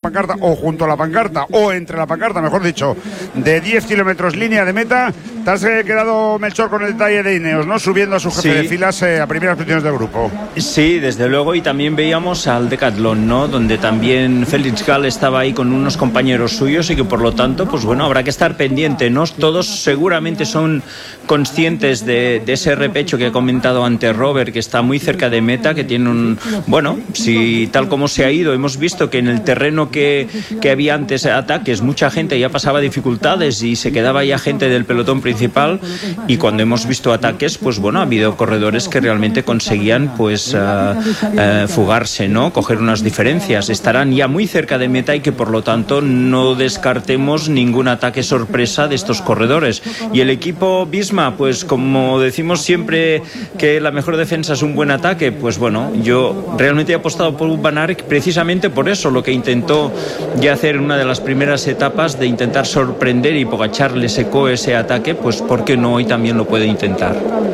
pancarta, o junto a la pancarta, o entre la pancarta, mejor dicho, de 10 kilómetros línea de meta. Te has quedado, Melchor, con el detalle de Ineos, ¿no? Subiendo a su jefe de filas a primeras posiciones del grupo. Sí, desde luego, y también veíamos al Decathlon, ¿no? Donde también Félix Gall estaba ahí con unos compañeros suyos y que por lo tanto, pues bueno, habrá que estar pendiente, ¿no? Todos seguramente son conscientes de ese repecho que ha comentado antes Robert, que está muy cerca de meta, que tiene un... Bueno, si tal como se ha ido, hemos visto que en el terreno que había antes ataques, mucha gente ya pasaba dificultades y se quedaba ya gente del pelotón principal, y cuando hemos visto ataques, pues bueno, ha habido corredores que realmente conseguían pues fugarse, ¿no? Coger unas diferencias. Estarán ya muy cerca de meta y que por lo tanto no descartemos ningún ataque sorpresa de estos corredores. Y el equipo Visma, pues como decimos siempre que la mejor defensa es un buen ataque, pues bueno, yo realmente he apostado por Van Aert precisamente por eso, lo que intentó ya hacer en una de las primeras etapas, de intentar sorprender, y Pogačar le secó ese ataque, pues ¿por qué no hoy también lo puede intentar?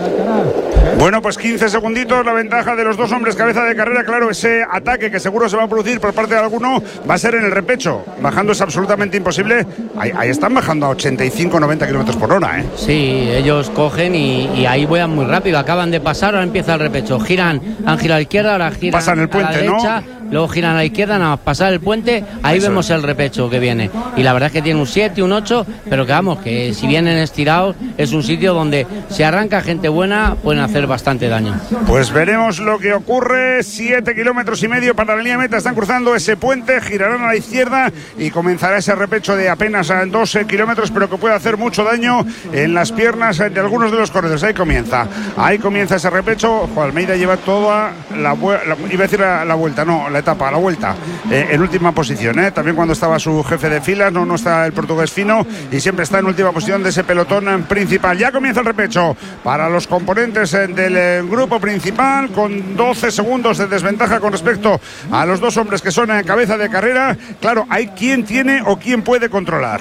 Bueno, pues 15 segunditos la ventaja de los dos hombres cabeza de carrera. Claro, ese ataque que seguro se va a producir por parte de alguno va a ser en el repecho. Bajando es absolutamente imposible. Ahí están bajando a 85-90 kilómetros por hora, ¿eh? Sí, ellos cogen y ahí vuelan muy rápido. Acaban de pasar, ahora empieza el repecho. Han girado a la izquierda, ahora giran pasan el puente, a la derecha, ¿no? Luego giran a la izquierda, nada más pasar el puente, ahí eso vemos el repecho que viene. Y la verdad es que tiene un 7, un 8, pero que vamos, que si vienen estirados, es un sitio donde si arranca gente buena, pueden hacer bastante daño. Pues veremos lo que ocurre. 7 kilómetros y medio para la línea meta. Están cruzando ese puente, girarán a la izquierda y comenzará ese repecho de apenas 12 kilómetros, pero que puede hacer mucho daño en las piernas de algunos de los corredores. Ahí comienza ese repecho. Almeida lleva toda la vuelta, no, la etapa, la vuelta, en última posición, también cuando estaba su jefe de filas, no está el portugués Fino, y siempre está en última posición de ese pelotón principal. Ya comienza el repecho para los componentes del grupo principal, con 12 segundos de desventaja con respecto a los dos hombres que son en cabeza de carrera. Claro, hay quien tiene o quien puede controlar.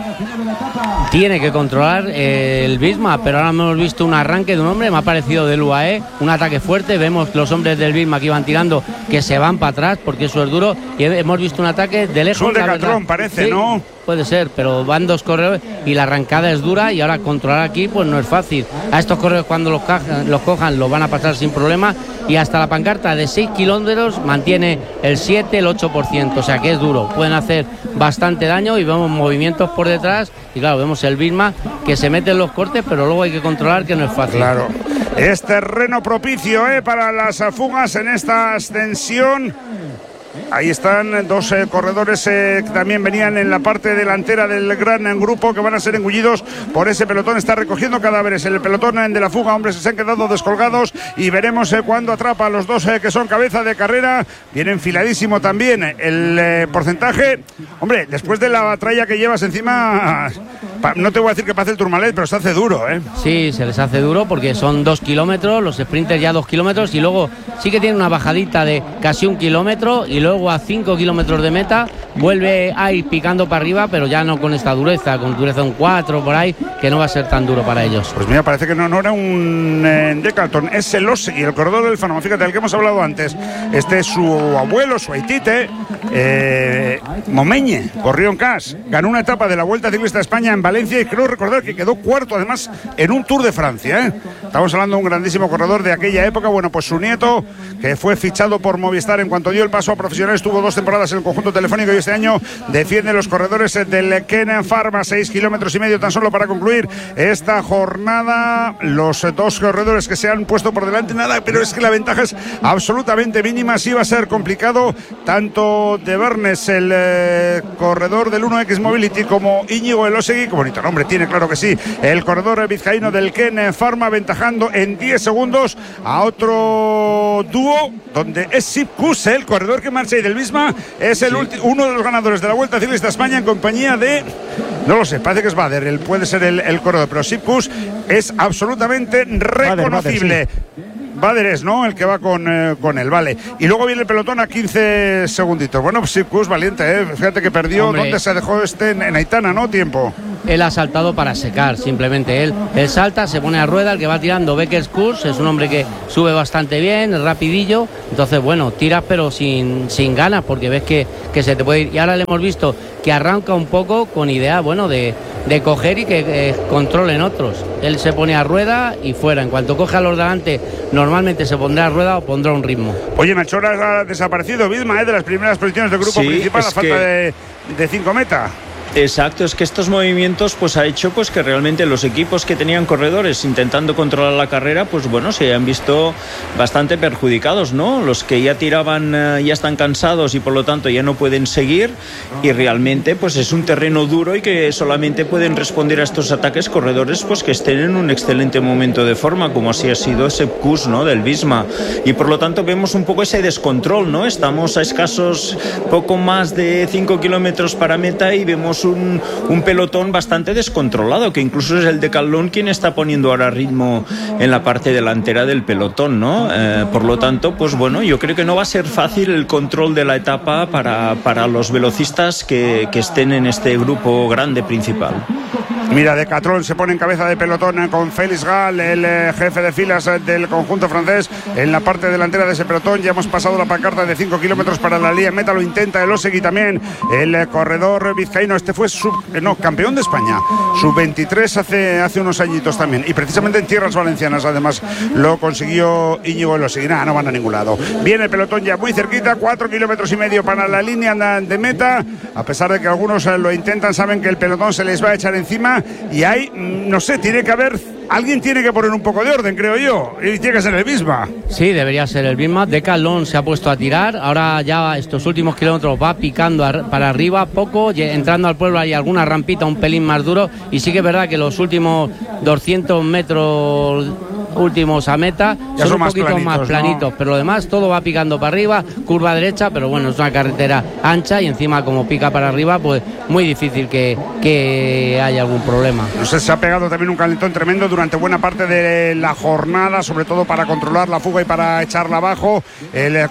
Tiene que controlar el Visma, pero ahora hemos visto un arranque de un hombre, me ha parecido del UAE, un ataque fuerte. Vemos los hombres del Visma que iban tirando, que se van para atrás porque eso es duro, y hemos visto un ataque de lejos. Es un Decathlon, parece, sí, ¿no? Puede ser, pero van dos corredores y la arrancada es dura, y ahora controlar aquí pues no es fácil. A estos corredores cuando los cojan los van a pasar sin problema, y hasta la pancarta de 6 kilómetros mantiene el 7, el 8%, o sea que es duro, pueden hacer bastante daño, y vemos movimientos por detrás, y claro, vemos el Visma que se mete en los cortes, pero luego hay que controlar, que no es fácil. Claro, es terreno propicio para las fugas en esta ascensión. Ahí están dos corredores que también venían en la parte delantera del gran grupo, que van a ser engullidos por ese pelotón. Está recogiendo cadáveres el pelotón de la fuga, hombres que se han quedado descolgados, y veremos cuando atrapa a los dos que son cabeza de carrera. Viene enfiladísimo también el porcentaje. Hombre, después de la batalla que llevas encima, no te voy a decir que pase el Tourmalet, pero se hace duro, ¿eh? Sí, se les hace duro porque son 2 kilómetros, los sprinters ya 2 kilómetros, y luego sí que tiene una bajadita de casi 1 kilómetro, y luego a 5 kilómetros de meta vuelve a ir picando para arriba, pero ya no con esta dureza, con dureza un 4 por ahí, que no va a ser tan duro para ellos. Pues mira, parece que no era un Decathlon, es el Osegui, el corredor del Fano, fíjate, del que hemos hablado antes. Este es su abuelo, su aitite, Momeñe, corrió en CAS, ganó una etapa de la Vuelta Ciclista a España en Valencia, y creo recordar que quedó cuarto además en un Tour de Francia, Estamos hablando de un grandísimo corredor de aquella época. Bueno, pues su nieto, que fue fichado por Movistar en cuanto dio el paso a profesional, estuvo 2 temporadas en el conjunto telefónico, y este año defiende los corredores del Ken Pharma. 6 kilómetros y medio tan solo para concluir esta jornada. Los dos corredores que se han puesto por delante, nada, pero es que la ventaja es absolutamente mínima. Sí va a ser complicado tanto de Bernes, el corredor del 1X Mobility, como Íñigo Elosegui, que bonito nombre tiene, claro que sí, el corredor vizcaíno del Ken Pharma, aventajando en 10 segundos a otro dúo, donde es Sepp Kuss, el corredor que marcha, y del Visma es uno de los ganadores de la Vuelta Ciclista a España, en compañía de, no lo sé, parece que es Bader, él puede ser el corredor, pero Sepp Kuss es absolutamente reconocible. Bader es, ¿no?, el que va con él, vale. Y luego viene el pelotón a 15 segunditos. Bueno, pues Sepp Kuss, valiente, Fíjate que perdió. Hombre. ¿Dónde se dejó en Aitana, no? Tiempo. él ha saltado para secar, simplemente él salta, se pone a rueda, el que va tirando Beckers Kurs, es un hombre que sube bastante bien, es rapidillo, entonces bueno, tiras pero sin ganas, porque ves que se te puede ir, y ahora le hemos visto que arranca un poco con idea, bueno, de coger y que controlen otros. Él se pone a rueda y fuera, en cuanto coge a los delante, normalmente se pondrá a rueda o pondrá un ritmo. Oye, Melchor, ha desaparecido Visma, de las primeras posiciones del grupo principal, a falta de 5 meta. Exacto, es que estos movimientos pues ha hecho pues que realmente los equipos que tenían corredores intentando controlar la carrera, pues bueno, se han visto bastante perjudicados, ¿no? Los que ya tiraban ya están cansados y por lo tanto ya no pueden seguir, y realmente pues es un terreno duro y que solamente pueden responder a estos ataques corredores pues que estén en un excelente momento de forma, como así ha sido Sepp Kuss, ¿no? Del Visma, y por lo tanto vemos un poco ese descontrol, ¿no? Estamos a escasos poco más de 5 kilómetros para meta y vemos un pelotón bastante descontrolado, que incluso es el Decathlon quien está poniendo ahora ritmo en la parte delantera del pelotón, ¿no? Por lo tanto, pues bueno, yo creo que no va a ser fácil el control de la etapa para los velocistas que estén en este grupo grande principal. Mira, Decathlon se pone en cabeza de pelotón con Félix Gall, el jefe de filas del conjunto francés, en la parte delantera de ese pelotón. Ya hemos pasado la pancarta de 5 kilómetros para la línea meta, lo intenta el Osegui también, el corredor vizcaíno. Este fue campeón de España, sub-23 hace unos añitos también, y precisamente en tierras valencianas además lo consiguió Íñigo Elosegui. No van a ningún lado. Viene el pelotón ya muy cerquita, 4 kilómetros y medio para la línea de meta. A pesar de que algunos lo intentan, saben que el pelotón se les va a echar encima, y ahí, no sé, alguien tiene que poner un poco de orden, creo yo, y tiene que ser el Visma. Sí, debería ser el Visma. Decathlon se ha puesto a tirar, ahora ya estos últimos kilómetros va picando para arriba poco, entrando al pueblo hay alguna rampita un pelín más duro, y sí que es verdad que los últimos 200 metros últimos a meta son un poquito más planitos, ¿no? Pero lo demás todo va picando para arriba, curva derecha, pero bueno, es una carretera ancha y encima como pica para arriba, pues muy difícil que haya algún problema. No sé, se ha pegado también un calentón tremendo durante buena parte de la jornada, sobre todo para controlar la fuga y para echarla abajo. El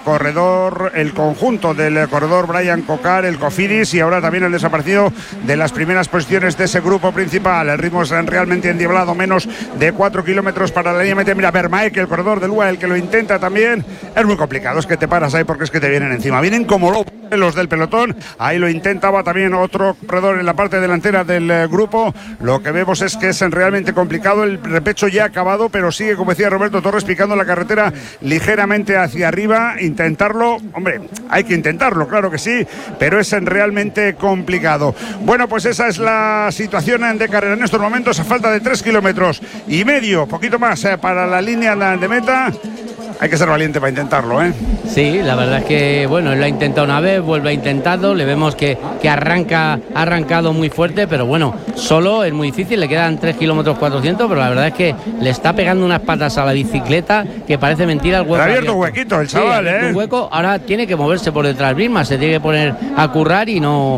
conjunto del corredor Brian Cocar, el Cofidis, y ahora también el desaparecido de las primeras posiciones de ese grupo principal. El ritmo es realmente endiablado, menos de 4 kilómetros para la línea. Mira, Vermaek, el corredor del UAE, el que lo intenta también. Es muy complicado, es que te paras ahí porque es que te vienen encima. Vienen como los del pelotón. Ahí lo intentaba también otro corredor en la parte delantera del grupo. Lo que vemos es que es realmente complicado. El repecho ya ha acabado, pero sigue, como decía Roberto Torres, picando la carretera ligeramente hacia arriba. Intentarlo, hombre, hay que intentarlo, claro que sí, pero es realmente complicado. Bueno, pues esa es la situación de carrera en estos momentos, a falta de 3 kilómetros y medio, poquito más para la línea de meta. Hay que ser valiente para intentarlo, ¿eh? Sí, la verdad es que, bueno, él lo ha intentado una vez, vuelve a intentarlo, le vemos que ha arrancado muy fuerte, pero bueno, solo es muy difícil, le quedan 3 kilómetros 400, pero la verdad es que le está pegando unas patas a la bicicleta que parece mentira el hueco. Le ha abierto un huequito el chaval, sí, un hueco, ahora tiene que moverse por detrás misma, se tiene que poner a currar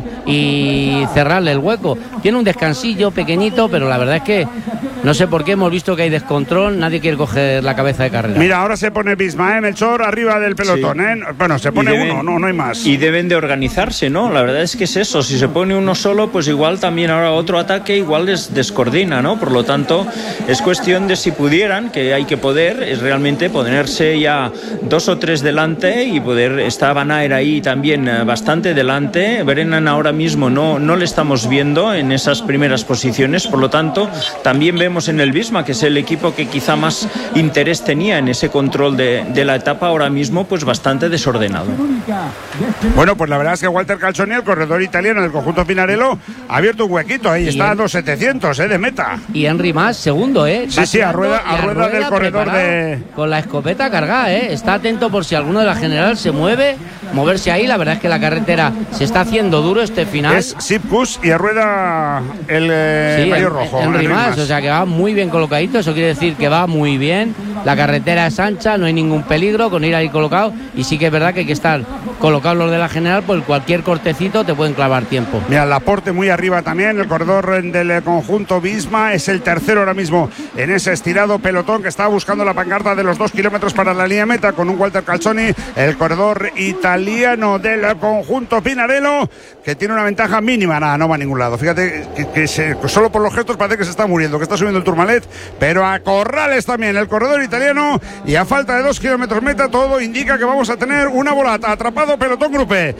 y cerrarle el hueco. Tiene un descansillo pequeñito, pero la verdad es que no sé por qué hemos visto que hay descontrol, nadie quiere coger la cabeza de carrera. Mira, ahora se pone Visma, Melchor, arriba del pelotón, sí. Bueno, se pone uno, no hay más. Y deben de organizarse, ¿no? La verdad es que es eso, si se pone uno solo, pues igual también ahora otro ataque igual les descoordina, ¿no? Por lo tanto, es cuestión de si pudieran, que hay que poder, es realmente ponerse ya 2 o 3 delante y poder, está Van Aert ahí también bastante delante, Brennan ahora mismo no le estamos viendo en esas primeras posiciones, por lo tanto, también vemos en el Visma, que es el equipo que quizá más interés tenía en ese control de la etapa, ahora mismo pues bastante desordenado. Bueno, pues la verdad es que Walter Calzoni, el corredor italiano del conjunto Pinarello, ha abierto un huequito, ahí está a 2.700 de meta. Y Henry Mas, segundo, Sí, a rueda del corredor con la escopeta cargada, Está atento por si alguno de la general se mueve, moverse ahí. La verdad es que la carretera se está haciendo duro este final. Es Sepp Kuss y a rueda el maillot rojo. Henry Mas, o sea que está muy bien colocadito, eso quiere decir que va muy bien, la carretera es ancha, no hay ningún peligro con ir ahí colocado, y sí que es verdad que hay que estar colocados los de la general, pues cualquier cortecito te pueden clavar tiempo. Mira, Laporte muy arriba también, el corredor del conjunto Visma es el tercero ahora mismo en ese estirado pelotón que está buscando la pancarta de los 2 kilómetros para la línea meta con un Walter Calzoni, el corredor italiano del conjunto Pinarello, que tiene una ventaja mínima. Nada, no va a ningún lado. Fíjate que solo por los gestos parece que se está muriendo, que está subiendo el Tourmalet, pero a corrales también el corredor italiano, y a falta de 2 kilómetros meta todo indica que vamos a tener una volata. Atrapado pelotón grupé,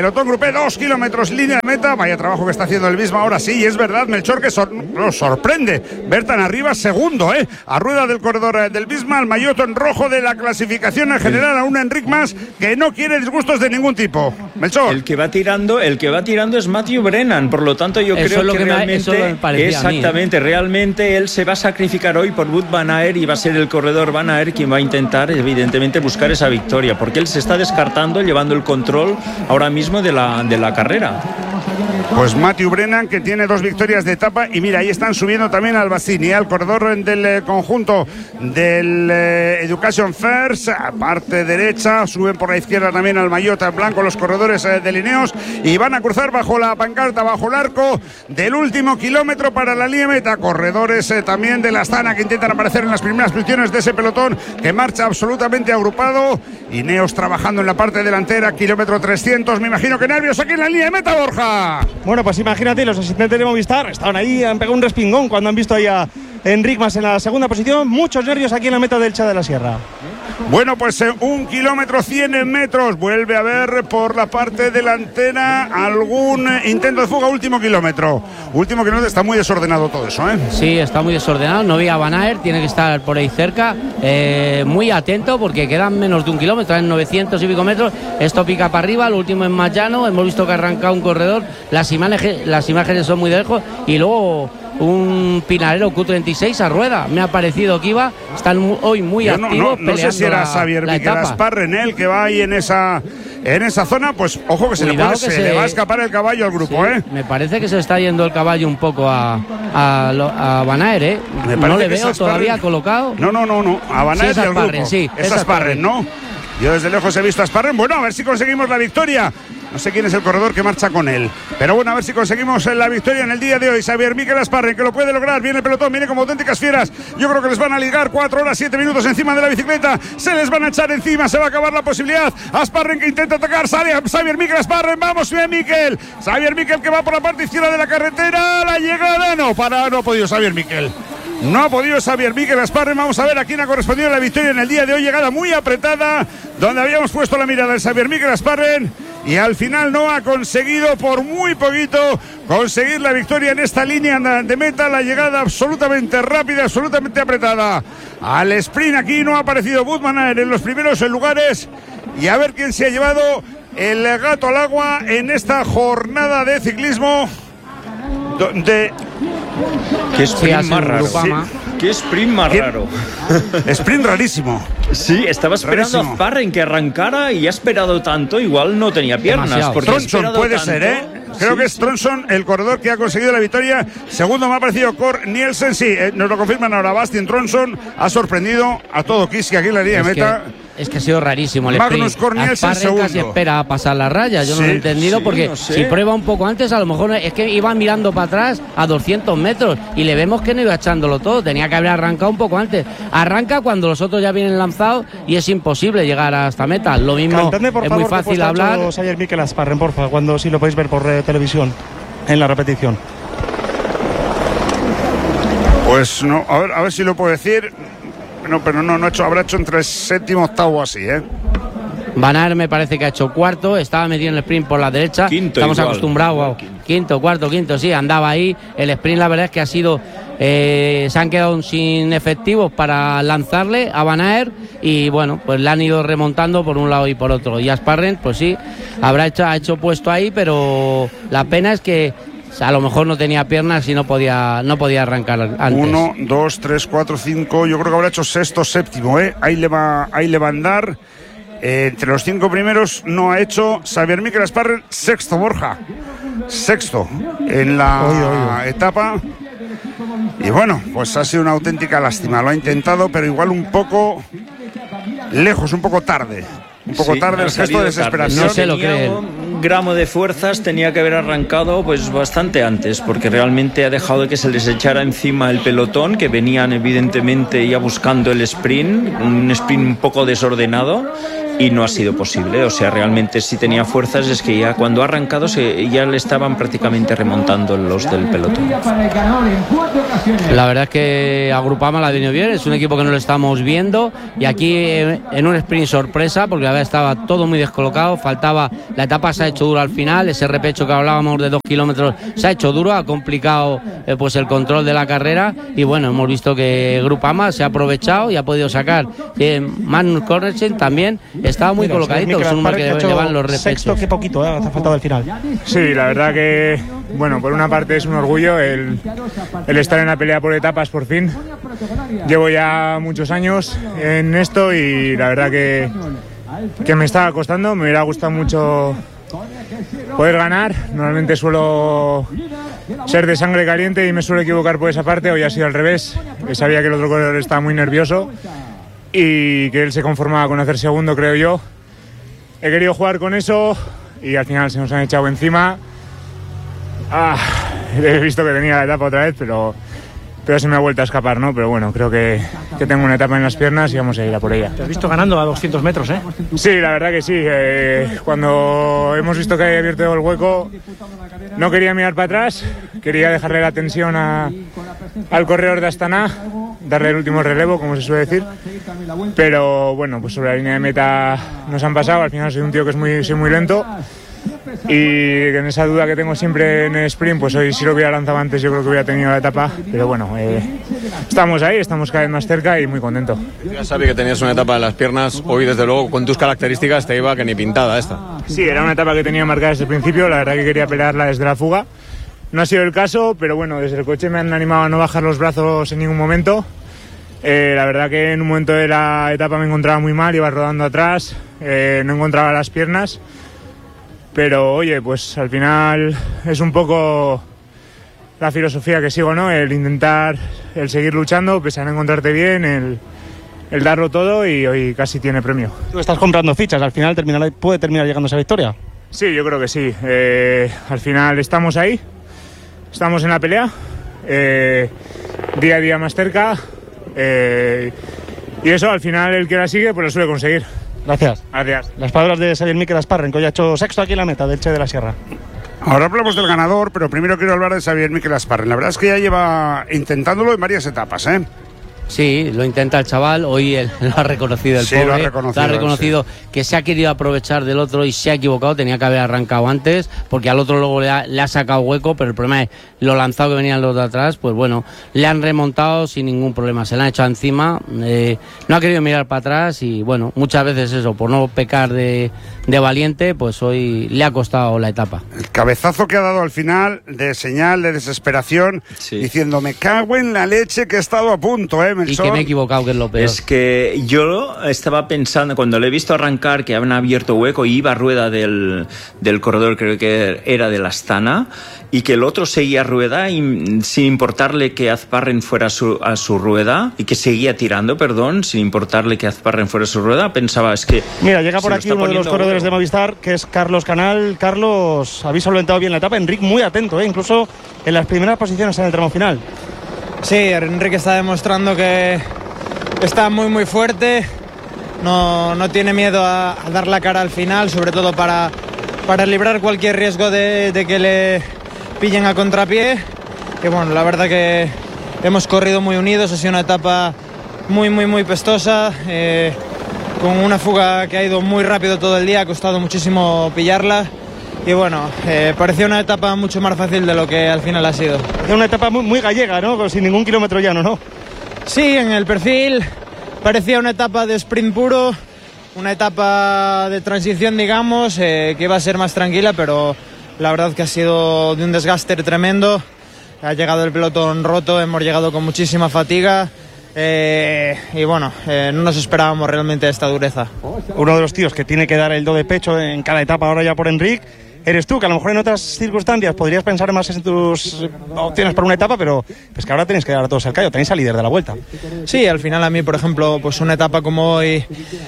2 kilómetros línea de meta. Vaya trabajo que está haciendo el Visma ahora sí, y es verdad, Melchor, que nos sorprende ver tan arriba, segundo, a rueda del corredor del Visma, el maillot en rojo de la clasificación en general, a un Enric Mas que no quiere disgustos de ningún tipo. Melchor. El que va tirando es Matthew Brennan, por lo tanto yo creo que realmente, exactamente, realmente él se va a sacrificar hoy por Wout van Aert, y va a ser el corredor Van Aert quien va a intentar evidentemente buscar esa victoria, porque él se está descartando, llevando el control ahora mismo de la carrera. Pues Matthew Brennan, que tiene 2 victorias de etapa, y mira, ahí están subiendo también al Bassini, al corredor del conjunto del Education First, a parte derecha, suben por la izquierda también al maillot blanco los corredores de Ineos, y van a cruzar bajo la pancarta, bajo el arco del último kilómetro para la línea meta. Corredores también de la Astana que intentan aparecer en las primeras posiciones de ese pelotón que marcha absolutamente agrupado. Ineos trabajando en la parte delantera, kilómetro 300, me imagino que nervios aquí en la línea de meta, Borja. Bueno, pues imagínate, los asistentes de Movistar estaban ahí, han pegado un respingón cuando han visto ahí a Enric Mas en la segunda posición. Muchos nervios aquí en la meta del Cha de la Sierra. Bueno, pues 1 kilómetro 100 metros. Vuelve a haber por la parte delantera algún intento de fuga. Último kilómetro está muy desordenado todo eso, ¿eh? Sí, está muy desordenado. No vi a Van Aert, tiene que estar por ahí cerca, muy atento porque quedan menos de 1 kilómetro, en 900 y pico metros. Esto pica para arriba, lo último es más llano. Hemos visto que ha arrancado un corredor, las imágenes son muy de lejos, y luego un Pinarello Q36 a rueda. Me ha parecido que están hoy muy activos. No sé si era Xavier Miquel Asparren el que va ahí en esa zona. Pues ojo que se le va a escapar el caballo al grupo, sí, me parece que se está yendo el caballo un poco a Van Aert, ¿eh? No le veo todavía colocado. No, a Van Aert y al grupo. Sí, es Asparren, ¿no? Yo desde lejos he visto a Asparren. Bueno, a ver si conseguimos la victoria. No sé quién es el corredor que marcha con él, pero bueno, a ver si conseguimos la victoria en el día de hoy. Xavier Miquel Asparren, que lo puede lograr. Viene el pelotón, viene como auténticas fieras. Yo creo que les van a ligar 4 horas 7 minutos encima de la bicicleta. Se les van a echar encima, se va a acabar la posibilidad. Asparren que intenta atacar, sale a Xavier Miquel Asparren. Vamos bien, Miquel. Xavier Miquel que va por la parte izquierda de la carretera. La llegada no ha podido Xavier Miquel. No ha podido Xavier Miquel Asparren. Vamos a ver a quién ha correspondido la victoria en el día de hoy. Llegada muy apretada, donde habíamos puesto la mirada de Xavier Miquel Asparren, y al final no ha conseguido por muy poquito conseguir la victoria en esta línea de meta. La llegada absolutamente rápida, absolutamente apretada. Al sprint aquí no ha aparecido Wout van Aert en los primeros lugares, y a ver quién se ha llevado el gato al agua en esta jornada de ciclismo. Qué sprint más raro. Qué sprint más raro. Sprint rarísimo. Sí, estaba esperando a Asparren que arrancara, y ha esperado tanto, igual no tenía piernas. Tronson puede ser, ¿eh? Creo que es Tronson el corredor que ha conseguido la victoria. Segundo me ha parecido Cor Nielsen. Sí, nos lo confirman ahora. Bastien Tronson ha sorprendido a todo Kiski aquí en la línea de meta. Es que ha sido rarísimo el Magnus Cor Nielsen segundo. Casi espera a pasar la raya. Yo no lo he entendido, porque si prueba un poco antes, a lo mejor es que iba mirando para atrás a 200 metros y le vemos que no iba echándolo todo. Tenía que haber arrancado un poco antes. Arranca cuando los otros ya vienen lanzados y es imposible llegar hasta meta. Lo mismo, es muy fácil hablar. Xavier Miquel Asparren, porfa, cuando sí lo podéis ver por televisión en la repetición. Pues no, a ver si lo puedo decir. No, pero no ha hecho, habrá hecho entre séptimo, octavo así, ¿eh? Van Aert me parece que ha hecho cuarto, estaba metido en el sprint por la derecha. Estamos acostumbrados. Quinto, sí, andaba ahí. El sprint, la verdad es que ha sido. Se han quedado sin efectivos para lanzarle a Van Aert, y bueno, pues le han ido remontando por un lado y por otro. Y Asparren, pues sí, ha hecho puesto ahí, pero la pena es que a lo mejor no tenía piernas y no podía arrancar antes. 1, 2, 3, 4, 5. Yo creo que habrá hecho sexto, séptimo, ¿eh? Ahí le va a andar. Entre los 5 primeros no ha hecho Xavier Miquel Asparren. Sexto, Borja. Sexto en la etapa. Y bueno, pues ha sido una auténtica lástima. Lo ha intentado, pero igual un poco lejos, un poco tarde. Un poco tarde el gesto de desesperación. No se lo cree. Un gramo de fuerzas, tenía que haber arrancado pues bastante antes, porque realmente ha dejado que se les echara encima el pelotón, que venían evidentemente ya buscando el sprint, un sprint un poco desordenado, y no ha sido posible. O sea, realmente si tenía fuerzas, es que ya cuando ha arrancado ya le estaban prácticamente remontando los del pelotón. La verdad es que a Grupama la ha venido bien, es un equipo que no lo estamos viendo, y aquí en un sprint sorpresa, porque la verdad estaba todo muy descolocado, faltaba, la etapa se ha hecho dura al final, ese repecho que hablábamos de 2 kilómetros se ha hecho duro, ha complicado pues el control de la carrera, y bueno, hemos visto que Grupama se ha aprovechado y ha podido sacar. Magnus Cornersen también estaba muy colocadito, es un hombre que llevan los repechos. Sexto, qué poquito, ha faltado el final. Sí, la verdad que, bueno, por una parte es un orgullo el estar en la pelea por etapas por fin. Llevo ya muchos años en esto y la verdad que me estaba costando, me hubiera gustado mucho poder ganar. Normalmente suelo ser de sangre caliente y me suelo equivocar por esa parte, hoy ha sido al revés. Sabía que el otro corredor estaba muy nervioso y que él se conformaba con hacer segundo, creo yo. He querido jugar con eso y al final se nos han echado encima. He visto que tenía la etapa otra vez, pero se me ha vuelto a escapar, ¿no? Pero bueno, creo que tengo una etapa en las piernas y vamos a ir a por ella. Te has visto ganando a 200 metros, ¿eh? Sí, la verdad que sí. Cuando hemos visto que había abierto el hueco, no quería mirar para atrás, quería dejarle la tensión al corredor de Astana, darle el último relevo, como se suele decir. Pero bueno, pues sobre la línea de meta nos han pasado. Al final soy un tío que soy muy lento. Y en esa duda que tengo siempre en el sprint, pues hoy si lo hubiera lanzado antes yo creo que hubiera tenido la etapa, pero bueno, estamos ahí, estamos cada vez más cerca y muy contento. Ya sabía que tenías una etapa en las piernas, hoy desde luego con tus características te iba que ni pintada esta. Sí, era una etapa que tenía marcada desde el principio, la verdad que quería pelearla desde la fuga, no ha sido el caso, pero bueno, desde el coche me han animado a no bajar los brazos en ningún momento. La verdad que en un momento de la etapa me encontraba muy mal, iba rodando atrás, no encontraba las piernas. Pero oye, pues al final es un poco la filosofía que sigo, ¿no? El intentar, el seguir luchando, pese a no encontrarte bien, el darlo todo y hoy casi tiene premio. Tú estás comprando fichas, al final puede terminar llegando a esa victoria. Sí, yo creo que sí. Al final estamos ahí, estamos en la pelea, día a día más cerca y eso al final el que la sigue pues lo suele conseguir. Gracias. Gracias. Las palabras de Xavier Miquel Asparren, que hoy ha hecho sexto aquí en la meta del Che de la Sierra. Ahora hablamos del ganador, pero primero quiero hablar de Xavier Miquel Asparren. La verdad es que ya lleva intentándolo en varias etapas, ¿eh? Sí, lo intenta el chaval, hoy él lo ha reconocido el sí, pobre, lo ha reconocido sí. Que se ha querido aprovechar del otro y se ha equivocado, tenía que haber arrancado antes, porque al otro luego le ha sacado hueco, pero el problema es lo lanzado que venían los de atrás, pues bueno, le han remontado sin ningún problema, se le han echado encima, no ha querido mirar para atrás y bueno, muchas veces eso, por no pecar de valiente, pues hoy le ha costado la etapa. El cabezazo que ha dado al final de señal de desesperación, sí, diciendo me cago en la leche que he estado a punto, Y que me he equivocado, que es lo peor. Es que yo estaba pensando, cuando le he visto arrancar, que habían abierto hueco y iba a rueda del corredor, creo que era del Astana, y que el otro seguía a rueda y, sin importarle que Asparren fuera a su rueda, y que seguía tirando, perdón, sin importarle que Asparren fuera a su rueda, pensaba, es que... Mira, llega por aquí uno de los corredores de Movistar, que es Carlos Canal. Carlos, habéis solventado bien la etapa. Enric muy atento, incluso en las primeras posiciones en el tramo final. Sí, Enrique está demostrando que está muy muy fuerte, no tiene miedo a dar la cara al final, sobre todo para librar cualquier riesgo de que le pillen a contrapié. Y bueno, la verdad que hemos corrido muy unidos, ha sido una etapa muy muy muy pestosa, con una fuga que ha ido muy rápido todo el día, ha costado muchísimo pillarla. Y bueno, parecía una etapa mucho más fácil de lo que al final ha sido. Es una etapa muy gallega, ¿no? Sin ningún kilómetro llano, ¿no? Sí, en el perfil parecía una etapa de sprint puro, una etapa de transición, digamos, que iba a ser más tranquila, pero la verdad que ha sido de un desgaste tremendo. Ha llegado el pelotón roto, hemos llegado con muchísima fatiga. Y bueno, no nos esperábamos realmente esta dureza. Uno de los tíos que tiene que dar el do de pecho en cada etapa ahora ya por Enric. eres tú, que a lo mejor en otras circunstancias podrías pensar más en tus opciones para una etapa, pero pues que ahora tenéis que dar a todos el callo, tenéis al líder de la Vuelta. Sí, al final a mí, por ejemplo, pues una etapa como hoy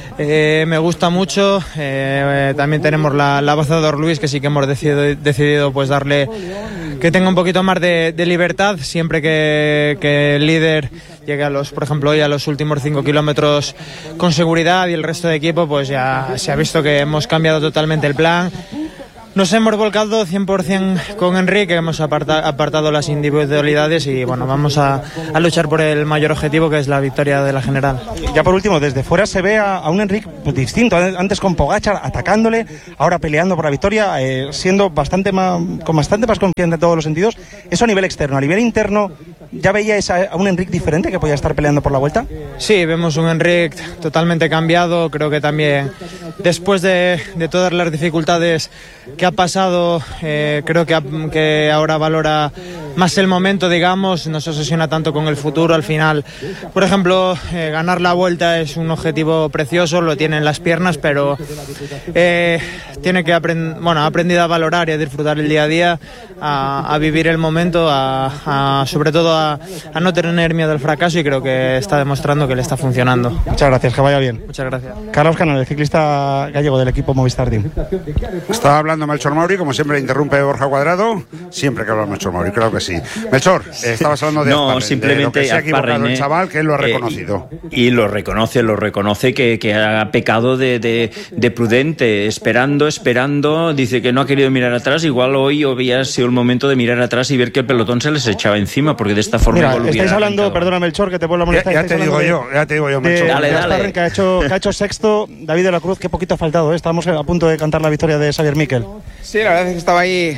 me gusta mucho. También tenemos la baza de Luis, que sí que hemos decidido pues darle que tenga un poquito más de libertad siempre que el líder llegue por ejemplo hoy a los últimos 5 kilómetros con seguridad, y el resto de equipo pues ya se ha visto que hemos cambiado totalmente el plan. Nos hemos volcado 100% con Enrique, hemos apartado las individualidades y bueno, vamos a luchar por el mayor objetivo, que es la victoria de la general. Ya por último, desde fuera se ve a un Enrique pues, distinto, antes con Pogačar atacándole, ahora peleando por la victoria, siendo con bastante más confianza en todos los sentidos. Eso a nivel externo. A nivel interno, ¿ya veíais a un Enrique diferente que podía estar peleando por la Vuelta? Sí, vemos un Enrique totalmente cambiado. Creo que también después de todas las dificultades que ha pasado, creo que ahora valora más el momento, digamos, no se obsesiona tanto con el futuro. Al final, por ejemplo, ganar la Vuelta es un objetivo precioso, lo tiene en las piernas, pero tiene que ha aprendido a valorar y a disfrutar el día a día, a vivir el momento, sobre todo a no tener miedo al fracaso, y creo que está demostrando que le está funcionando. Muchas gracias, que vaya bien. Muchas gracias. Carlos Canal, el ciclista gallego del equipo Movistar Team. Estaba hablando Melchor Mauri, como siempre interrumpe Borja Cuadrado, siempre que habla Melchor Mauri, claro que sí. Melchor, estabas hablando de Azparren, simplemente de lo que se ha equivocado Azparren, el chaval, que él lo ha reconocido. Y lo reconoce que ha pecado de prudente, esperando, dice que no ha querido mirar atrás. Igual hoy había sido el momento de mirar atrás y ver que el pelotón se les echaba encima, porque de esta forma... Mira, estáis hablando, perdona Melchor, que te vuelvo a molestar. Ya te digo yo, Melchor. Dale. Que ha hecho sexto, David de la Cruz, qué poquito ha faltado, Estamos a punto de cantar la victoria de Xavier Miquel. Sí, la verdad es que estaba ahí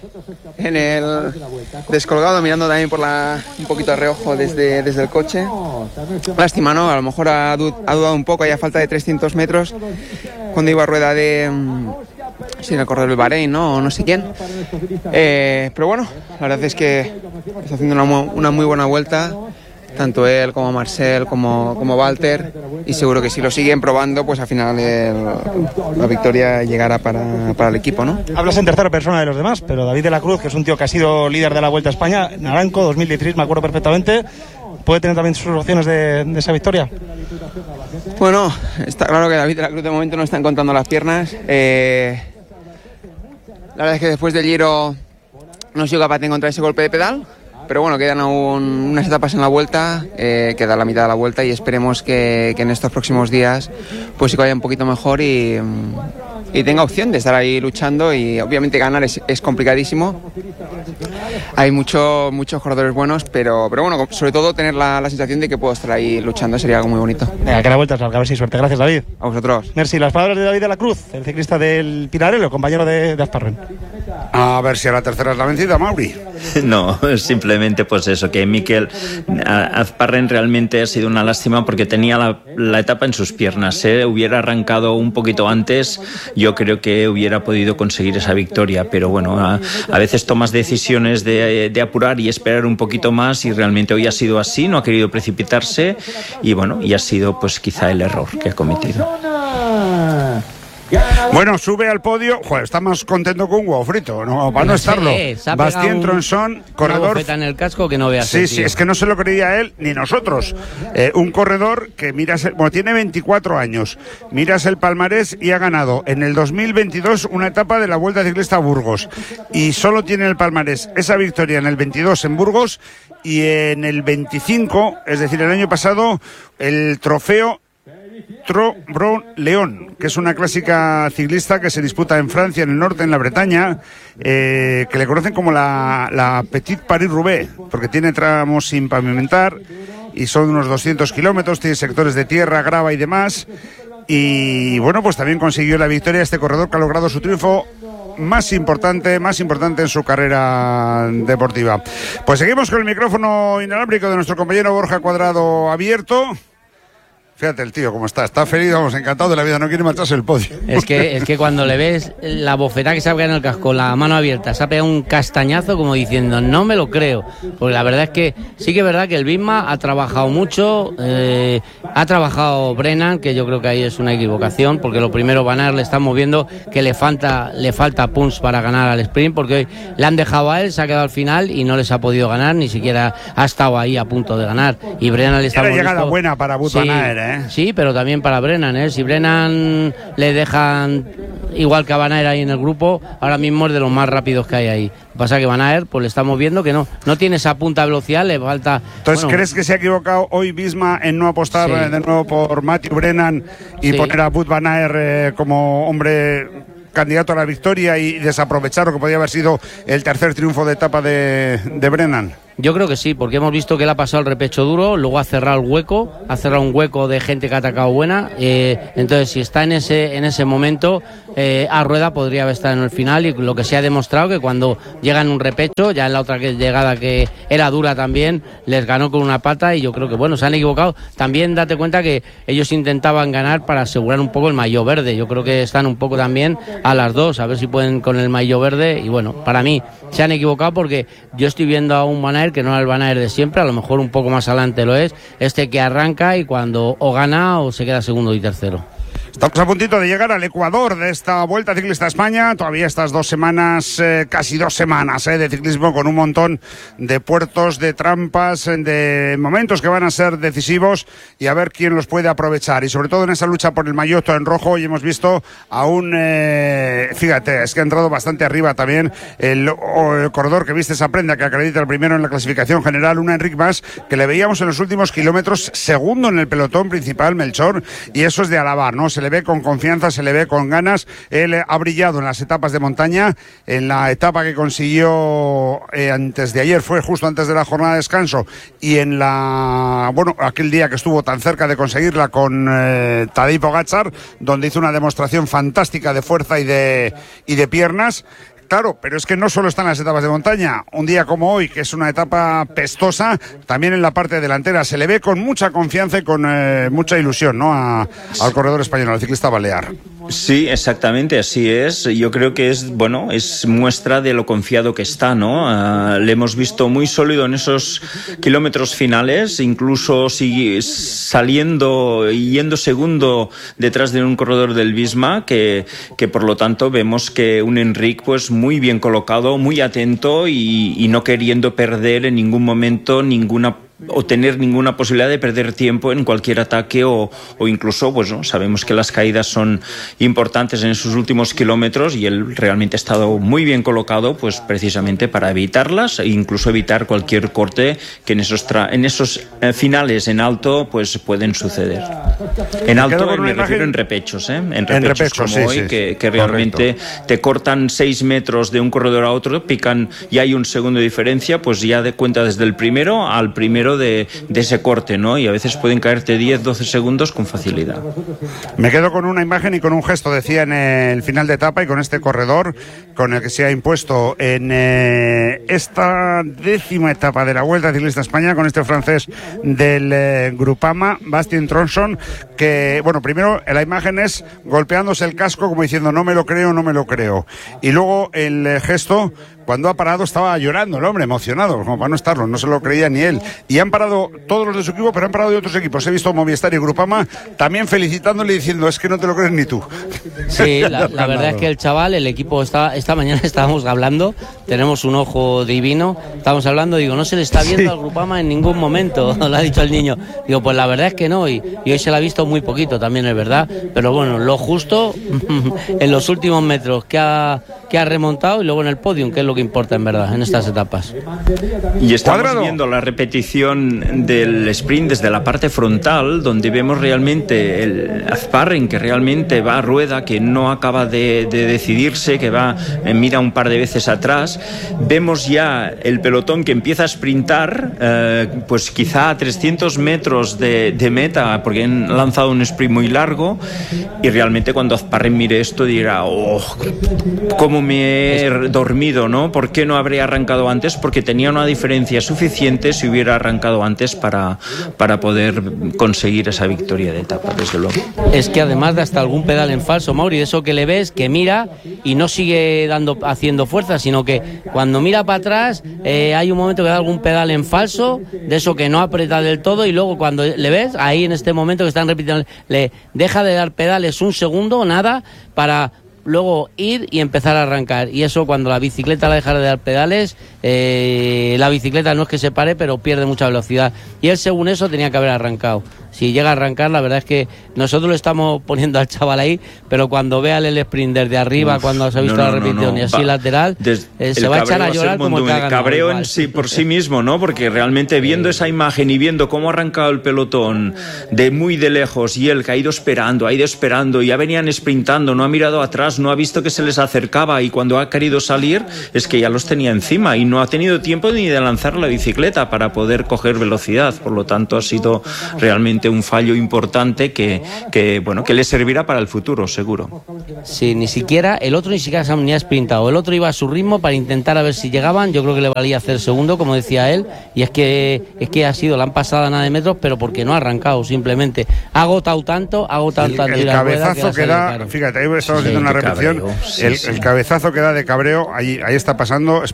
en el descolgado, mirando también un poquito de reojo desde el coche. Lástima, ¿no? A lo mejor ha dudado un poco, hay a falta de 300 metros, cuando iba a rueda de... Sí, en el corredor del Bahrein, ¿no? O no sé quién. Pero bueno, la verdad es que está haciendo una muy buena vuelta, tanto él como Marcel como Walter, y seguro que si lo siguen probando, pues al final la victoria llegará para el equipo, ¿no? Hablas en tercera persona de los demás, pero David de la Cruz, que es un tío que ha sido líder de la Vuelta a España, Naranco 2016, me acuerdo perfectamente, ¿puede tener también sus opciones de esa victoria? Bueno, está claro que David de la Cruz de momento no está encontrando las piernas. La verdad es que después del Giro no he sido capaz de encontrar ese golpe de pedal, pero bueno, quedan aún unas etapas en la Vuelta, queda la mitad de la Vuelta, y esperemos que en estos próximos días pues sí que vaya un poquito mejor y tenga opción de estar ahí luchando. Y obviamente ganar es complicadísimo, hay muchos corredores buenos, pero bueno, sobre todo tener la sensación de que puedo estar ahí luchando sería algo muy bonito. Venga, que la Vuelta salga, a ver si suerte. Gracias, David. A vosotros. Merci. Las palabras de David de la Cruz, el ciclista del Pinarello, compañero de Azparren. A ver si a la tercera es la vencida, Mauri. No, simplemente pues eso, que Miquel Azparren realmente ha sido una lástima, porque tenía la etapa en sus piernas. Hubiera arrancado un poquito antes, yo creo que hubiera podido conseguir esa victoria, pero bueno, a veces tomas decisiones de apurar y esperar un poquito más, y realmente hoy ha sido así, no ha querido precipitarse, y bueno, y ha sido pues quizá el error que ha cometido. Bueno, sube al podio. Joder, está más contento que un huevo frito, ¿no? Para no estarlo. Bastien Tronson, corredor. En el casco que no veas. Sí, es que no se lo creía él ni nosotros. Un corredor que tiene 24 años. Miras el palmarés y ha ganado en el 2022 una etapa de la Vuelta Ciclista a Burgos. Y solo tiene el palmarés esa victoria en el 22 en Burgos, y en el 25, es decir, el año pasado, el trofeo Tro-Brown León, que es una clásica ciclista que se disputa en Francia, en el norte, en la Bretaña, que le conocen como la Petite Paris-Roubaix, porque tiene tramos sin pavimentar y son unos 200 kilómetros, tiene sectores de tierra, grava y demás. Y bueno, pues también consiguió la victoria este corredor, que ha logrado su triunfo más importante en su carrera deportiva. Pues seguimos con el micrófono inalámbrico de nuestro compañero Borja Cuadrado abierto. Fíjate el tío cómo está feliz, vamos, encantado de la vida, no quiere marcharse el podio. Es que cuando le ves la bofetada que se ha pegado en el casco, la mano abierta, se ha pegado un castañazo como diciendo, no me lo creo. Porque la verdad es que sí que es verdad que el Visma ha trabajado mucho, ha trabajado Brennan, que yo creo que ahí es una equivocación, porque lo primero Van Aert le estamos viendo que le falta punch para ganar al sprint, porque hoy le han dejado a él, se ha quedado al final y no les ha podido ganar, ni siquiera ha estado ahí a punto de ganar. Y Brennan le está llegada buena para Wout Van Aert, Sí, pero también para Brennan, Si Brennan le dejan igual que a Van Aert ahí en el grupo, ahora mismo es de los más rápidos que hay ahí. Pasa que Van Aert, pues le estamos viendo que no tiene esa punta de velocidad, le falta... Entonces, ¿crees que se ha equivocado hoy Visma en no apostar de nuevo por Matthew Brennan y poner a Wout Van Aert como hombre candidato a la victoria y desaprovechar lo que podía haber sido el tercer triunfo de etapa de Brennan? Yo creo que sí, porque hemos visto que él ha pasado el repecho duro, luego ha cerrado un hueco de gente que ha atacado buena, entonces si está en ese momento, a Rueda podría haber estado en el final, y lo que se ha demostrado que cuando llega en un repecho, ya en la otra llegada que era dura también, les ganó con una pata, y yo creo que se han equivocado. También date cuenta que ellos intentaban ganar para asegurar un poco el maillot verde, yo creo que están un poco también a las dos, a ver si pueden con el maillot verde, y bueno, para mí se han equivocado porque yo estoy viendo a un Van Aert que no es el Van Aert de siempre, a lo mejor un poco más adelante lo es, que arranca y cuando o gana o se queda segundo y tercero. Estamos a puntito de llegar al Ecuador de esta Vuelta Ciclista a España. Todavía estas 2 semanas, casi 2 semanas de ciclismo, con un montón de puertos, de trampas, de momentos que van a ser decisivos, y a ver quién los puede aprovechar. Y sobre todo en esa lucha por el maillot en rojo, hoy hemos visto a un... fíjate, es que ha entrado bastante arriba también el corredor que viste esa prenda, que acredita el primero en la clasificación general, un Enric Mas, que le veíamos en los últimos kilómetros segundo en el pelotón principal, Melchor, y eso es de alabar, ¿no? Se le ve con confianza, se le ve con ganas. Él ha brillado en las etapas de montaña. En la etapa que consiguió antes de ayer, fue justo antes de la jornada de descanso, y en aquel día que estuvo tan cerca de conseguirla con Tadej Pogačar, donde hizo una demostración fantástica de fuerza y de piernas. Claro, pero es que no solo están las etapas de montaña. Un día como hoy, que es una etapa pestosa, también en la parte delantera se le ve con mucha confianza y con mucha ilusión, ¿no? Al corredor español, al ciclista balear. Sí, exactamente, así es. Yo creo que es muestra de lo confiado que está, ¿no? Le hemos visto muy sólido en esos kilómetros finales, incluso saliendo y yendo segundo detrás de un corredor del Visma, que por lo tanto vemos que un Enric pues muy bien colocado, muy atento y no queriendo perder en ningún momento o tener ninguna posibilidad de perder tiempo en cualquier ataque o incluso, pues no, sabemos que las caídas son importantes en esos últimos kilómetros, y él realmente ha estado muy bien colocado, pues precisamente para evitarlas e incluso evitar cualquier corte que en esos finales en alto pues pueden suceder. En alto me refiero en repechos, en repechos como sí, hoy, sí, que realmente te cortan 6 metros de un corredor a otro, pican y hay un segundo de diferencia, pues ya de cuenta desde el primero al primero de ese corte, ¿no? Y a veces pueden caerte 10-12 segundos con facilidad. Me quedo con una imagen y con un gesto, decía en el final de etapa, y con este corredor con el que se ha impuesto en esta 10ª etapa de la Vuelta Ciclista a España, con este francés del Groupama, Bastien Tronson, que, bueno, primero la imagen es golpeándose el casco como diciendo no me lo creo, y luego el gesto, cuando ha parado estaba llorando el hombre, emocionado, como para no estarlo, no se lo creía ni él. Y han parado todos los de su equipo, pero han parado de otros equipos. He visto Movistar y Groupama también felicitándole y diciendo es que no te lo crees ni tú. Sí, la verdad es que el chaval, el equipo, esta mañana estábamos hablando, tenemos un ojo divino, estábamos hablando, digo, no se le está viendo al Groupama en ningún momento, lo ha dicho el niño. Digo, pues la verdad es que no, y hoy se la ha visto muy poquito también, es verdad, pero bueno, lo justo en los últimos metros que ha remontado, y luego en el podium, que es lo que importa en verdad en estas etapas. Y estamos viendo la repetición del sprint desde la parte frontal, donde vemos realmente el Azparren, que realmente va a rueda, que no acaba de decidirse, que va, mira un par de veces atrás. Vemos ya el pelotón que empieza a sprintar, pues quizá a 300 metros de meta, porque han lanzado un sprint muy largo, y realmente cuando Azparren mire esto dirá, oh, cómo me he dormido, ¿no? ¿no? ¿Por qué no habría arrancado antes? Porque tenía una diferencia suficiente si hubiera arrancado antes para poder conseguir esa victoria de etapa, desde luego. Es que además de hasta algún pedal en falso, Mauri, de eso que le ves, que mira y no sigue haciendo fuerza, sino que cuando mira para atrás hay un momento que da algún pedal en falso, de eso que no aprieta del todo, y luego cuando le ves, ahí en este momento que están repitiendo, le deja de dar pedales un segundo, nada, para luego ir y empezar a arrancar. Y eso, cuando la bicicleta la deja de dar pedales, la bicicleta no es que se pare, pero pierde mucha velocidad. Y él, según eso, tenía que haber arrancado. Si llega a arrancar, la verdad es que nosotros lo estamos poniendo al chaval ahí, pero cuando vea el sprint desde arriba, cuando se ha visto la repetición y así lateral, se va a echar a llorar como el cabreo en sí, por sí mismo, ¿no? Porque realmente viendo esa imagen y viendo cómo ha arrancado el pelotón de muy de lejos, y él que ha ido esperando, y ya venían sprintando, no ha mirado atrás, no ha visto que se les acercaba, y cuando ha querido salir es que ya los tenía encima y no ha tenido tiempo ni de lanzar la bicicleta para poder coger velocidad. Por lo tanto, ha sido realmente un fallo importante que le servirá para el futuro, seguro. Sí, ni siquiera ni ha sprintado. El otro iba a su ritmo para intentar a ver si llegaban. Yo creo que le valía hacer segundo, como decía él, y es que le han pasado a nada de metros, pero porque no ha arrancado, simplemente. Ha agotado tanto. El cabezazo que da, claro. Fíjate, ahí estamos viendo una repetición. El cabezazo que da de cabreo, ahí está pasando,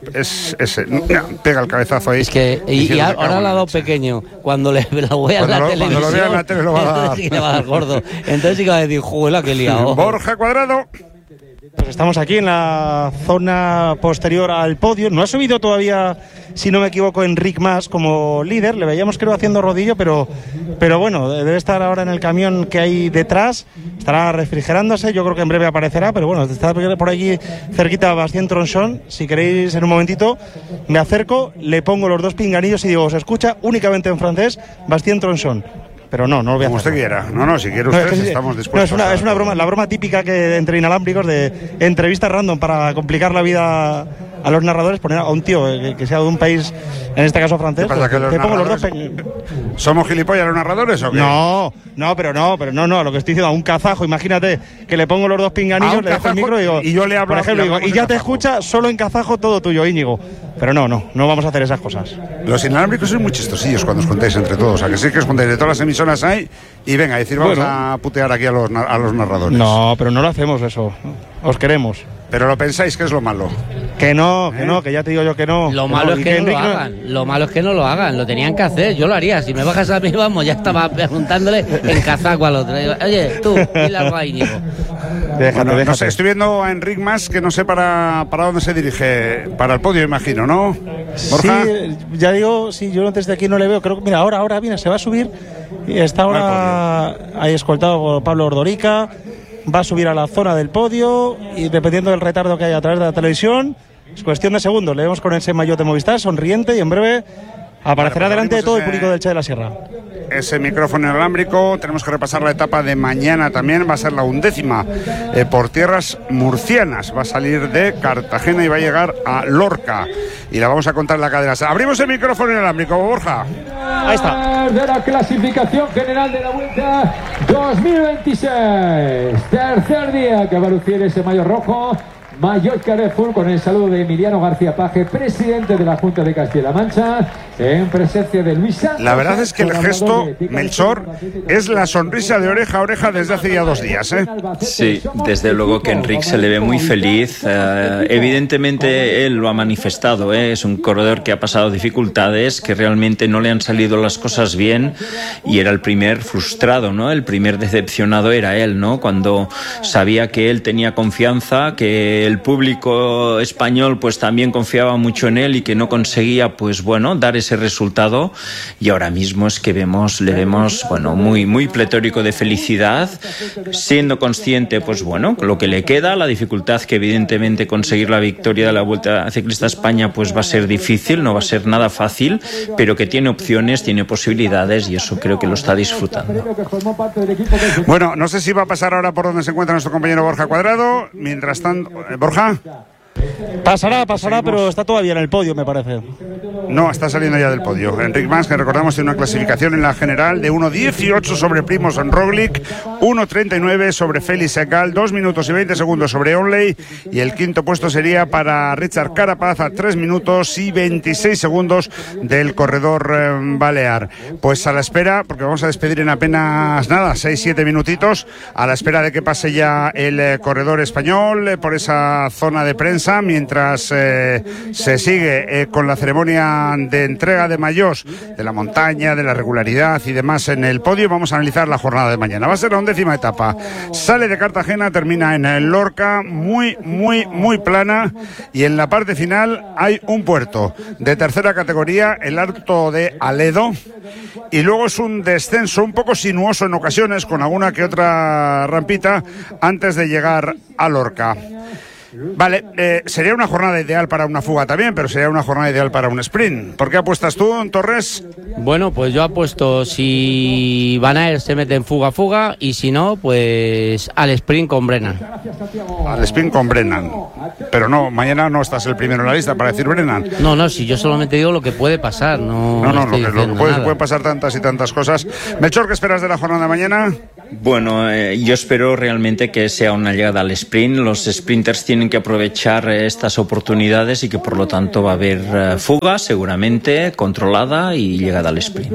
pega el cabezazo ahí. Es que, y ahora le ha dado pequeño. Cuando le la voy a la televisión, cuando lo vea en la tele lo va a dar. Entonces sí que le va a dar gordo. Entonces sí que va a decir, juela, que liado. Borja Cuadrado. Pues estamos aquí en la zona posterior al podio. No ha subido todavía, si no me equivoco, Enric Mas como líder. Le veíamos, creo, haciendo rodillo, pero bueno, debe estar ahora en el camión que hay detrás. Estará refrigerándose, yo creo que en breve aparecerá, pero bueno, está por aquí cerquita Bastien Tronchon. Si queréis, en un momentito me acerco, le pongo los dos pinganillos y digo, se escucha únicamente en francés, Bastien Tronchon. Pero no lo voy a hacer. Como usted quiera. No, si quiere usted, estamos dispuestos. Es una broma, la broma típica que entre inalámbricos de entrevistas random para complicar la vida a los narradores, poner a un tío que sea de un país, en este caso francés. ¿Qué pasa, que te pongo los dos ¿Somos gilipollas los narradores o qué? No, lo que estoy diciendo, a un kazajo, imagínate que le pongo los dos pinganillos, le dejo el micro y digo, y yo le hablo, por ejemplo, y ya te escucha solo en kazajo todo tuyo, Íñigo. Pero no vamos a hacer esas cosas. Los inalámbricos son muy chistosillos cuando os contáis entre todos. A que sí que os contáis de todas las emisoras hay y venga, a decir, vamos a putear aquí a los narradores. No, pero no lo hacemos eso. Os queremos. Pero lo pensáis que es lo malo. Que ya te digo yo que no. Lo malo es que no lo hagan. Lo malo es que no lo hagan. Lo tenían que hacer. Yo lo haría. Si me bajas a mí, vamos, ya estaba preguntándole en kazaco al otro. Oye, tú, dile algo ahí, Íñigo. Déjate. No sé, estoy viendo a Enric Mas, que no sé para dónde se dirige. Para el podio, imagino, ¿no? ¿Borja? Sí, ya digo, sí, yo desde aquí no le veo. Creo que, mira, ahora viene, se va a subir. Y está ahora ahí escoltado por Pablo Ordorica. Va a subir a la zona del podio y dependiendo del retardo que haya a través de la televisión, es cuestión de segundos. Le vemos con ese maillot de Movistar, sonriente, y en breve aparecerá delante de todo el público del Che de la Sierra. Ese micrófono inalámbrico, tenemos que repasar la etapa de mañana también, va a ser la 11ª por tierras murcianas. Va a salir de Cartagena y va a llegar a Lorca y la vamos a contar en la cadena. Abrimos el micrófono inalámbrico, Borja. Ahí está. De la clasificación general de la Vuelta 2026. Tercer día que va a lucir ese maillot rojo. Maillot Carrefour, con el saludo de Emiliano García Paje, presidente de la Junta de Castilla-La Mancha, en presencia de Luis Santos. La verdad es que el gesto, Melchor, es la sonrisa de oreja a oreja desde hace ya 2 días, ¿eh? Sí, desde luego que Enric se le ve muy feliz. Evidentemente él lo ha manifestado, es un corredor que ha pasado dificultades, que realmente no le han salido las cosas bien, y era el primer frustrado, ¿no? El primer decepcionado era él, ¿no? Cuando sabía que él tenía confianza, que el público español pues también confiaba mucho en él y que no conseguía dar ese resultado, y ahora mismo es que le vemos muy pletórico de felicidad, siendo consciente lo que le queda, la dificultad que evidentemente conseguir la victoria de la Vuelta Ciclista a España pues va a ser difícil, no va a ser nada fácil, pero que tiene opciones, tiene posibilidades, y eso creo que lo está disfrutando. Bueno, no sé si va a pasar ahora por donde se encuentra nuestro compañero Borja Cuadrado. Mientras tanto, Borja. Pasará, pero está todavía en el podio, me parece. No, está saliendo ya del podio. Enric Mas, que recordamos, tiene una clasificación en la general de 1.18 sobre Primož Roglič, 1.39 sobre Félix Sagal, 2 minutos y 20 segundos sobre Onley, y el quinto puesto sería para Richard Carapaz a 3 minutos y 26 segundos del corredor balear. Pues a la espera, porque vamos a despedir en apenas 6-7 minutitos, a la espera de que pase ya el corredor español por esa zona de prensa, mientras se sigue con la ceremonia de entrega de maillot de la montaña, de la regularidad y demás en el podio. Vamos a analizar la jornada de mañana. Va a ser la 11ª etapa. Sale de Cartagena, termina en el Lorca, muy plana, y en la parte final hay un puerto de tercera categoría, el Alto de Aledo, y luego es un descenso un poco sinuoso en ocasiones, con alguna que otra rampita antes de llegar a Lorca. Vale, sería una jornada ideal para una fuga también, pero sería una jornada ideal para un sprint. ¿Por qué apuestas tú, Torres? Bueno, pues yo apuesto si Van Aert se mete en fuga, y si no, pues al sprint con Brennan. Al sprint con Brennan. Pero no, mañana no estás el primero en la lista para decir Brennan. No, si yo solamente digo lo que puede pasar. No, puede pasar tantas y tantas cosas. Melchor, ¿qué esperas de la jornada de mañana? Bueno, yo espero realmente que sea una llegada al sprint. Los sprinters tienen que aprovechar estas oportunidades y que por lo tanto va a haber fuga seguramente controlada y llegada al sprint.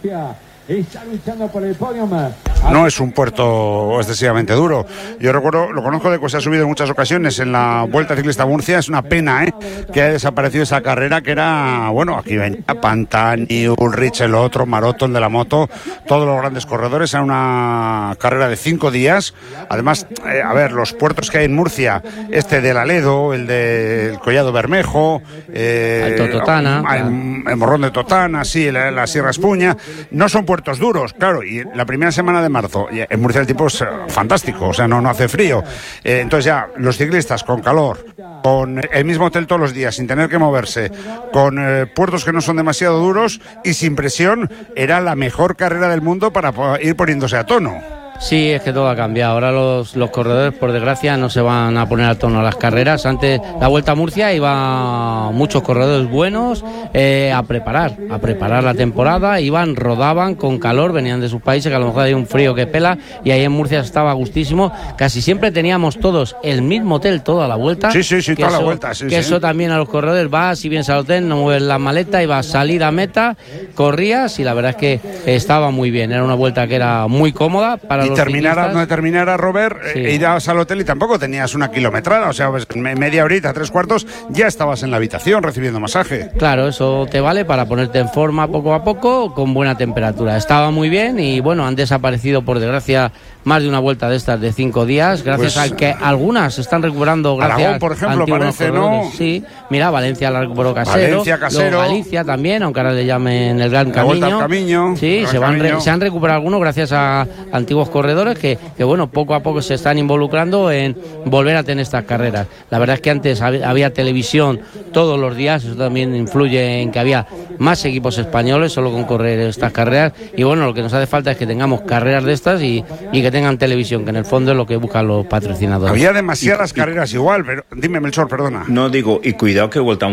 No es un puerto excesivamente duro. Yo recuerdo, lo conozco de que se ha subido en muchas ocasiones en la Vuelta Ciclista Murcia. Es una pena que haya desaparecido esa carrera, que era, bueno, aquí venía Pantani, Ulrich, el otro, Maroto, el de la moto, todos los grandes corredores. Era una carrera de 5 días. Además, a ver, los puertos que hay en Murcia, este del Aledo, el del Collado Bermejo, Alto Totana, el Morrón de Totana, sí, la Sierra Espuña, no son puertos duros, claro, y la primera semana de marzo en Murcia el tiempo es fantástico, o sea, no hace frío, entonces ya los ciclistas con calor, con el mismo hotel todos los días, sin tener que moverse, con puertos que no son demasiado duros y sin presión, era la mejor carrera del mundo para ir poniéndose a tono. Sí, es que todo ha cambiado. Ahora los corredores, por desgracia, no se van a poner a tono a las carreras. Antes, la Vuelta a Murcia, iban muchos corredores buenos a preparar la temporada. Rodaban con calor, venían de sus países, que a lo mejor hay un frío que pela, y ahí en Murcia estaba gustísimo. Casi siempre teníamos todos el mismo hotel toda la vuelta. Sí, toda la vuelta. Sí, eso también a los corredores, vas, si vienes al hotel, no mueves la maleta, ibas a salir a meta, corrías, y la verdad es que estaba muy bien. Era una vuelta que era muy cómoda para donde terminara Robert, irás al hotel y tampoco tenías una kilometrada, o sea, pues, media horita, 3/4, ya estabas en la habitación recibiendo masaje. Claro, eso te vale para ponerte en forma poco a poco con buena temperatura. Estaba muy bien y bueno, han desaparecido por desgracia más de una vuelta de estas de 5 días, gracias a que algunas se están recuperando. Aragón, por ejemplo, parece, ¿no? Sí, mira, Valencia la recuperó Casero. Luego Galicia también, aunque ahora le llamen el Gran Camino. Vuelta al Camino. Sí, se han recuperado algunos gracias a antiguos corredores que bueno, poco a poco se están involucrando en volver a tener estas carreras. La verdad es que antes había televisión todos los días, eso también influye en que había más equipos españoles solo con correr estas carreras, y bueno, lo que nos hace falta es que tengamos carreras de estas y que tengan televisión, que en el fondo es lo que buscan los patrocinadores. Había demasiadas carreras igual, pero dime, Melchor, perdona. No, digo, y cuidado que Vuelta a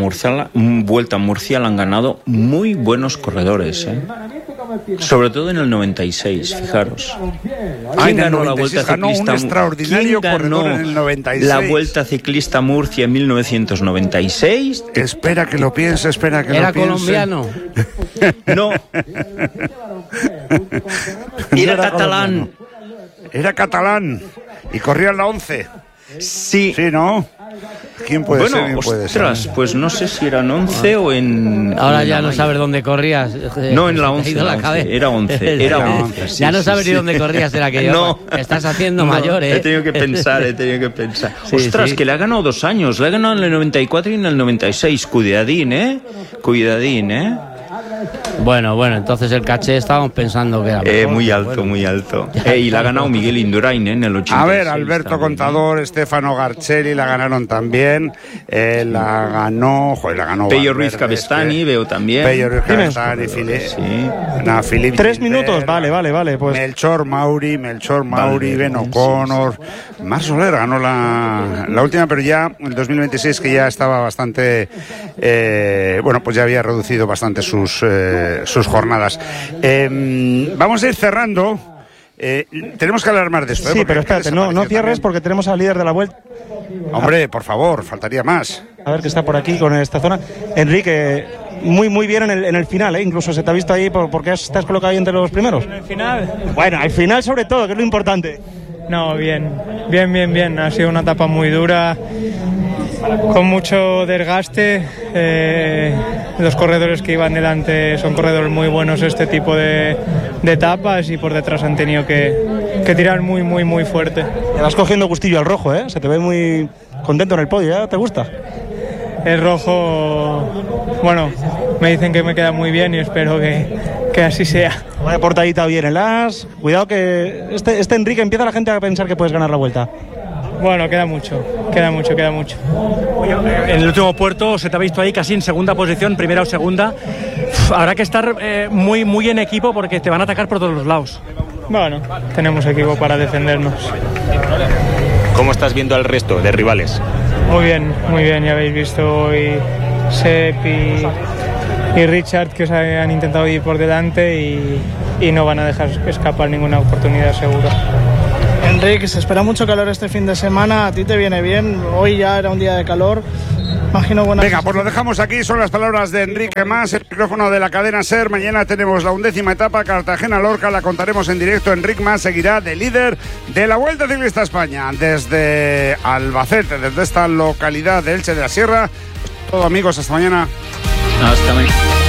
Murcia la han ganado muy buenos corredores, sobre todo en el 96, fijaros. ¿Quién ganó la Vuelta Ciclista? Un extraordinario corredor en el 96. La Vuelta Ciclista Murcia en 1996. Espera que lo piense, ¿Era colombiano? No. Era catalán. Era catalán y corría en la 11. Sí. Sí, ¿no? ¿Quién puede ser? Ostras, pues no sé si eran 11 o en... Ahora ya no sabes dónde corrías. No, en la 11, era 11. Ya no sabes ni dónde corrías, era que no. Estás haciendo mayor, He tenido que pensar. Ostras, que le ha ganado 2 años. Le ha ganado en el 94 y en el 96. Cuidadín, ¿eh? Bueno, entonces el caché estábamos pensando que era mejor, muy alto, muy alto. Y la ha ganado Miguel Indurain en el 86. A ver, Alberto Contador, Stefano Garcelli la ganaron también. La ganó Pello Ruiz Cabestany, veo también. Pello Ruiz Cabestany, Philippe. 3 minutos, vale. Pues. Melchor Mauri, Ben O'Connor. Mar Soler ganó la última, pero ya el 2026, que ya estaba bastante. Pues ya había reducido bastante sus jornadas. Vamos a ir cerrando. Tenemos que hablar más de esto. Sí, pero espérate, no cierres porque tenemos al líder de la vuelta. Hombre, por favor, faltaría más. A ver, que está por aquí con esta zona. Enrique, muy bien en el final, incluso se te ha visto ahí porque estás colocado ahí entre los primeros. ¿En el final? Bueno, al final sobre todo, que es lo importante. No, bien. Ha sido una etapa muy dura, con mucho desgaste. Los corredores que iban delante son corredores muy buenos este tipo de etapas, y por detrás han tenido que tirar muy fuerte. Te vas cogiendo gustillo al rojo, se te ve muy contento en el podio, ¿te gusta? El rojo, bueno, me dicen que me queda muy bien y espero que así sea. Una portadita bien en las. Cuidado que este Enrique empieza la gente a pensar que puedes ganar la vuelta. Bueno, queda mucho. Oye, en el último puerto se te ha visto ahí casi en segunda posición, primera o segunda. Habrá que estar muy en equipo porque te van a atacar por todos los lados. Bueno, tenemos equipo para defendernos. ¿Cómo estás viendo al resto de rivales? Muy bien, ya habéis visto hoy Sepp y Richard, que os han intentado ir por delante y no van a dejar escapar ninguna oportunidad, seguro. Enrique, se espera mucho calor este fin de semana, a ti te viene bien, hoy ya era un día de calor, imagino buenas... Venga, pues lo dejamos aquí, son las palabras de Enrique Mas, el micrófono de la cadena SER. Mañana tenemos la 11ª etapa, Cartagena-Lorca, la contaremos en directo. Enrique Mas seguirá de líder de la Vuelta Ciclista a España desde Albacete, desde esta localidad de Elche de la Sierra. Todo, amigos, hasta mañana. Hasta mañana.